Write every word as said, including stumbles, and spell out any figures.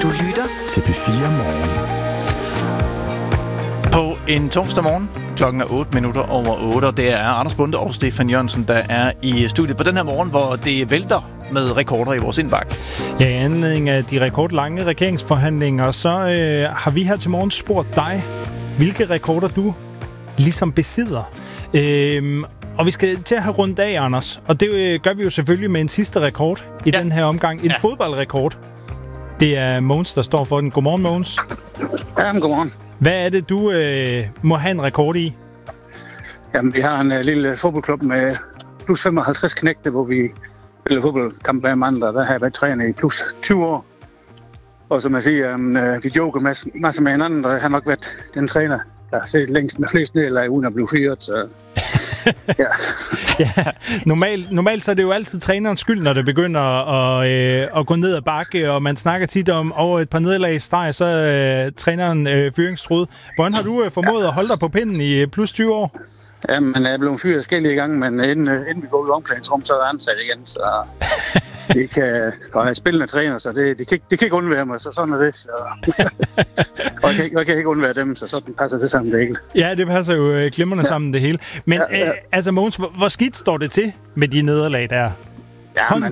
Du lytter til P fire Morgen. På en torsdag morgen, klokken er otte minutter over otte, og det er Anders Bonde og Stefan Jørgensen, der er i studiet på den her morgen, hvor det vælter med rekorder i vores indbakke. Ja, i anledning af de rekordlange regeringsforhandlinger, så øh, har vi her til morgen spurgt dig, hvilke rekorder du ligesom besidder. Øhm, og vi skal til at have rundt af, Anders, og det øh, gør vi jo selvfølgelig med en sidste rekord i ja. den her omgang. En ja. fodboldrekord. Det er Mogens, der står for den. Godmorgen, Mogens. Jamen, godmorgen. Hvad er det, du øh, må have en rekord i? Jamen, vi har en uh, lille fodboldklub med plus femoghalvtreds knægte, hvor vi spiller fodboldkamp hver mandag. Der har jeg været træner i plus tyve år. Og som jeg siger, um, uh, vi joker masser masse med hinanden, og jeg har nok været den træner, der har set længst med flest nedlag, uden at blive fyret. Så ja. ja, normalt, normalt så er det jo altid trænerens skyld, når det begynder at, øh, at gå ned ad bakke, og man snakker tit om over et par nederlag i streg, så øh, træneren øh, fyringstruet. Hvordan har du øh, formået ja. at holde dig på pinden i plus tyve år? Jamen, jeg er blevet fyret forskellige gange, men inden, inden vi går ud i omklædningsrum, så er jeg ansat igen, så det kan, og jeg er spillende træner, så det, det, kan, det kan ikke undvære mig, så sådan er det. Så. og jeg kan, jeg kan ikke undvære dem, så sådan passer det sammen det hele. Ja, det passer jo øh, glimrende ja. sammen det hele. Men ja, ja. Øh, altså Mogens, hvor, hvor skidt står det til med de nederlag der? Ja, Hånden